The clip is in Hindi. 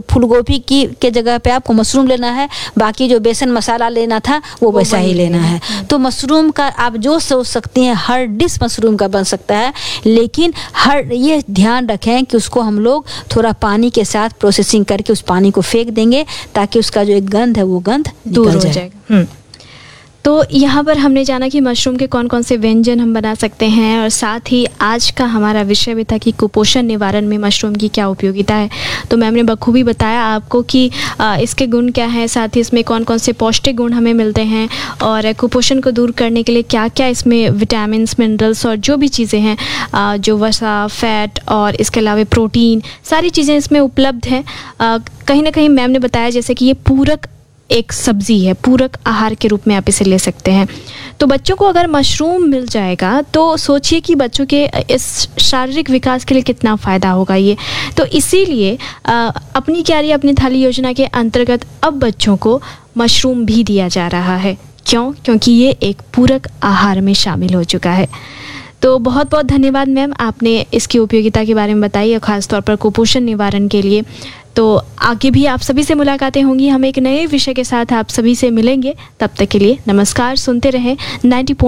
फूल गोभी की के जगह पे आपको मशरूम लेना है, बाकी जो बेसन मसाला लेना था वो वैसा ही लेना है। तो मशरूम का आप जो सोच सकती हैं हर डिश मशरूम का बन सकता है, लेकिन हर ये ध्यान रखें कि उसको हम लोग थोड़ा पानी के साथ प्रोसेसिंग करके उस पानी को फेंक देंगे ताकि उसका जो एक गंध है वो गंध दूर हो जाएगा। तो यहाँ पर हमने जाना कि मशरूम के कौन कौन से व्यंजन हम बना सकते हैं, और साथ ही आज का हमारा विषय भी था कि कुपोषण निवारण में मशरूम की क्या उपयोगिता है। तो मैम ने बखूबी बताया आपको कि इसके गुण क्या हैं, साथ ही इसमें कौन कौन से पौष्टिक गुण हमें मिलते हैं, और कुपोषण को दूर करने के लिए क्या क्या इसमें विटामिन, मिनरल्स और जो भी चीज़ें हैं, जो वसा, फैट और इसके अलावा प्रोटीन, सारी चीज़ें इसमें उपलब्ध हैं। कहीं ना कहीं मैम ने बताया जैसे कि ये पूरक एक सब्जी है, पूरक आहार के रूप में आप इसे ले सकते हैं। तो बच्चों को अगर मशरूम मिल जाएगा तो सोचिए कि बच्चों के इस शारीरिक विकास के लिए कितना फ़ायदा होगा ये। तो इसीलिए अपनी क्यारी अपनी थाली योजना के अंतर्गत अब बच्चों को मशरूम भी दिया जा रहा है। क्यों? क्योंकि ये एक पूरक आहार में शामिल हो चुका है। तो बहुत बहुत धन्यवाद मैम, आपने इसकी उपयोगिता के बारे में बताई और ख़ासतौर पर कुपोषण निवारण के लिए। तो आगे भी आप सभी से मुलाकातें होंगी, हम एक नए विषय के साथ आप सभी से मिलेंगे। तब तक के लिए नमस्कार। सुनते रहें 90